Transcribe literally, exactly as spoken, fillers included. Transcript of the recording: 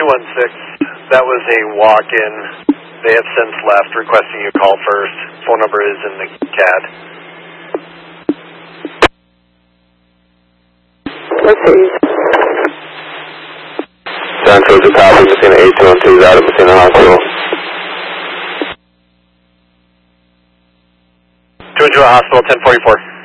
one six, that was a walk-in. They have since left, requesting you call first. Phone number is in the C A D. Let's see. Central to top of Messina eight two one two is out of Messina Hospital. Two into a hospital, ten forty-four.